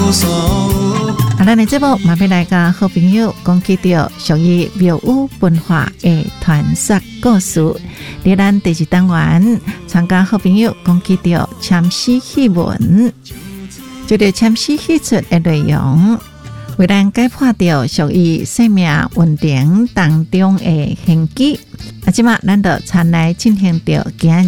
咱的节目嘛要来甲好朋友讲起到属于庙宇文化的传说故事。在咱第2单元，参加好朋友讲起到签诗戏文，就着签诗戏出的内容，为咱解剖到属于生命运程当中的痕迹。即马咱就参来进行到今